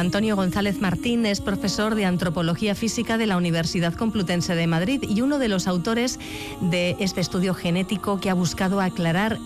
Antonio González Martín es profesor de Antropología Física de la Universidad Complutense de Madrid y uno de los autores de este estudio genético que ha buscado aclarar